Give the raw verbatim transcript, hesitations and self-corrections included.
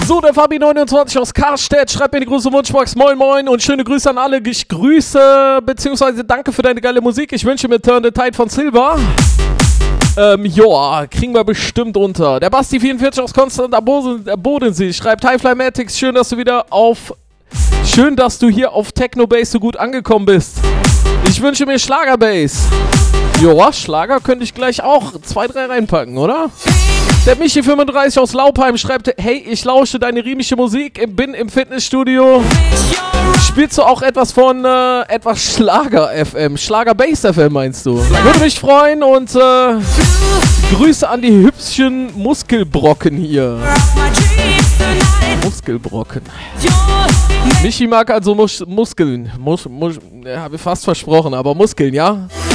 So, der Fabi neunundzwanzig aus Karstedt schreibt mir die Grüße Wunschbox. Moin Moin und schöne Grüße an alle. Ich grüße, beziehungsweise danke für deine geile Musik. Ich wünsche mir Turn the Tide von Silver. Ähm, joa, kriegen wir bestimmt unter. Der Basti vierundvierzig aus Konstanz am Bodensee schreibt: Hi Flymatics, schön, dass du wieder auf... Schön, dass du hier auf Techno-Bass so gut angekommen bist. Ich wünsche mir Schlager-Bass. Joa, Schlager könnte ich gleich auch zwei, drei reinpacken, oder? Der Michi fünfunddreißig aus Laupheim schreibt: Hey, ich lausche deine riemische Musik, bin im Fitnessstudio. Spielst du auch etwas von, äh, etwas Schlager-F M? Schlager-Bass-F M meinst du? Würde mich freuen und, äh, Grüße an die hübschen Muskelbrocken hier. Muskelbrocken. Michi mag also Mus- Muskeln. Mus- Mus- ja, habe ich fast versprochen, aber Muskeln, ja?